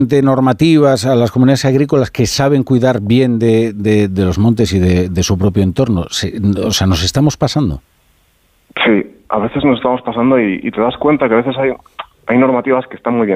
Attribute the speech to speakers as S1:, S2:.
S1: de normativas a las comunidades agrícolas que saben cuidar bien de los montes y de su propio entorno. O sea, nos estamos pasando.
S2: Sí, a veces nos estamos pasando y te das cuenta que a veces hay normativas que están muy bien